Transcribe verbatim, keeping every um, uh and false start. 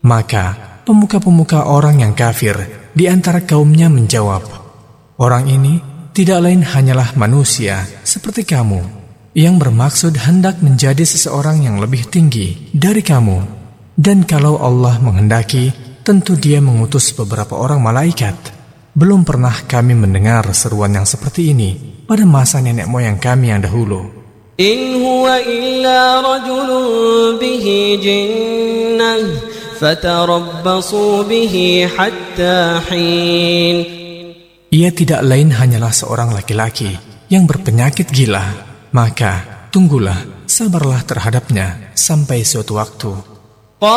Maka pemuka-pemuka orang yang kafir di antara kaumnya menjawab, "Orang ini tidak lain hanyalah manusia seperti kamu, yang bermaksud hendak menjadi seseorang yang lebih tinggi dari kamu. Dan kalau Allah menghendaki, tentu Dia mengutus beberapa orang malaikat. Belum pernah kami mendengar seruan yang seperti ini pada masa nenek moyang kami yang dahulu." In huwa illa rajulun bihi jinnah fatarabbasu bihi hatta hin. Ia tidak lain hanyalah seorang laki-laki yang berpenyakit gila, maka tunggulah, sabarlah terhadapnya sampai suatu waktu.